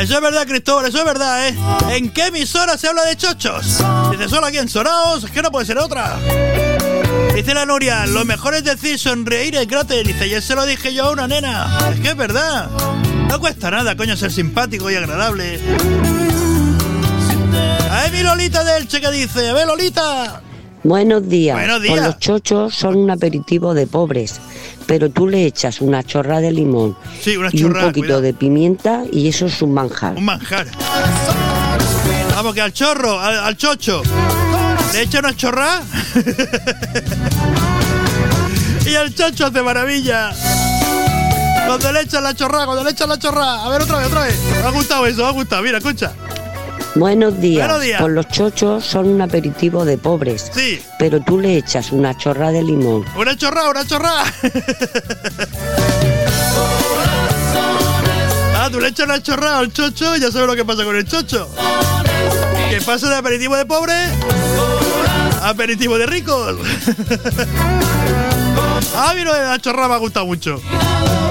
Eso es verdad, Cristóbal, eso es verdad, ¿eh? ¿En qué emisora se habla de chochos? Dice, solo aquí en Soraos, es que no puede ser otra. Dice la Nuria, lo mejor es decir sonreír es gratis. Dice, ayer se lo dije yo a una nena. Es que es verdad. No cuesta nada, coño, ser simpático y agradable. A ver mi Lolita de Elche que dice, a ver Lolita. Buenos días. Buenos días. Pues los chochos son un aperitivo de pobres, pero tú le echas una chorra de limón Sí, una y un chorrada, poquito cuidado. de pimienta y eso es un manjar. Un manjar. Vamos, que al chorro, al chocho, le echa una chorrada y al chocho hace maravilla. Cuando le echan la chorrada, A ver, otra vez. Me ha gustado eso, me ha gustado. Mira, escucha. Buenos días. Buenos días. Pues los chochos son un aperitivo de pobres, Sí. pero tú le echas una chorra de limón. Una chorrada. Tú le echas una chorrada al chocho y ya sabes lo que pasa con el chocho. Que pasa de aperitivo de pobre a aperitivo de ricos. A mí lo de la chorrada me ha gustado mucho.